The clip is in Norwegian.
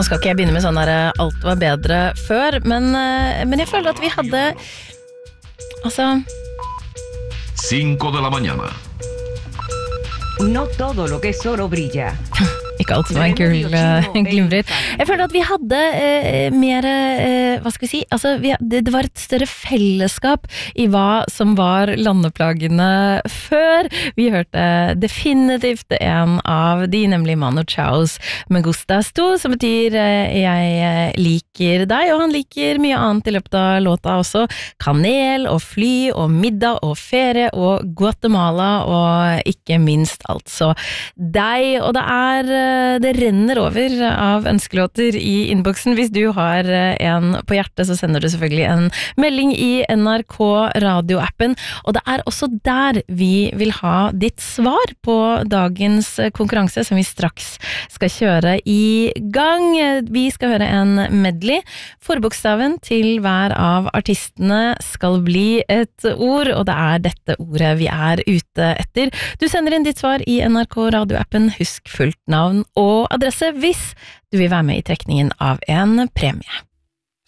skal ikke jeg begynne med sånn der alt var bedre før, men jeg føler at vi hadde altså 5 de la mañana. No todo lo que es oro brilla. Ikke alt som glimrer. Jeg føler at vi hadde mer, hva skal vi si, altså det var et større fellesskap i hva som var landeplagene før. Vi hørte definitivt en av de, nemlig Manu Chaos med Gustas to, som betyr jeg liker deg, og han liker mye annet i løpet av låta også. Kanel og fly og middag og ferie og Guatemala og ikke minst altså deg, og det renner over av ønskelåter i innboksen. Hvis du har en på hjertet, så sender du selvfølgelig en melding i NRK radioappen, og det er også der vi vil ha ditt svar på dagens konkurranse, som vi straks skal kjøre i gang. Vi skal høre en medley. Forbokstaven til hver av artistene skal bli et ord, og det er dette ordet vi er ute etter. Du sender inn ditt svar i NRK radioappen. Husk fullt navn og adresse hvis du vil være med i trekningen av en premie.